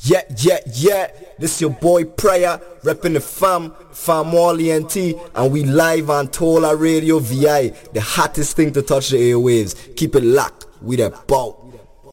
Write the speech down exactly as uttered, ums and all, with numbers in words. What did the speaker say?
Yeah, yeah, yeah. This your boy Prayer, repping the fam, fam Wally and T, and we live on Tola Radio V I, the hottest thing to touch the airwaves. Keep it locked with a boat.